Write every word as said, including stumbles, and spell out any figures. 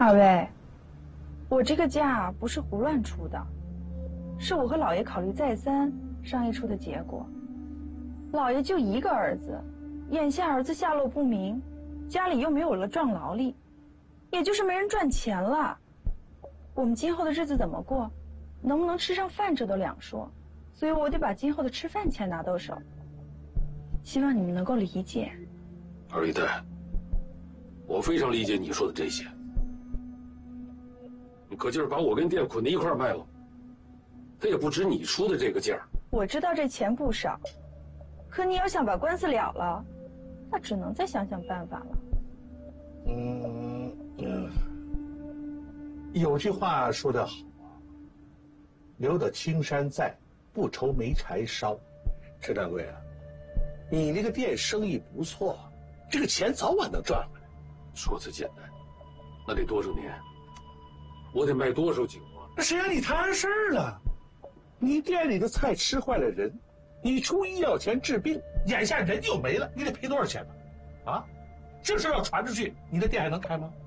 二位，我这个价不是胡乱出的，是我和老爷考虑再三商议出的结果。老爷就一个儿子，眼下儿子下落不明，家里又没有了壮劳力，也就是没人赚钱了。我们今后的日子怎么过，能不能吃上饭这都两说，所以我得把今后的吃饭钱拿到手。希望你们能够理解。 二姨太，我非常理解你说的这些。你可劲儿把我跟店捆在一块儿卖了，他也不值你出的这个价儿。 我知道这钱不少，可你要想把官司了了，那只能再想想办法了。 嗯嗯，有句话说得好啊，留得青山在，不愁没柴烧。陈掌柜啊，你那个店生意不错，这个钱早晚能赚回来。 说辞简单，那得多少年？我得卖多少酒啊？ 那谁让你摊事儿了？你店里的菜吃坏了人，你出医药钱治病，眼下人就没了，你得赔多少钱呢？啊，这事要传出去，你的店还能开吗？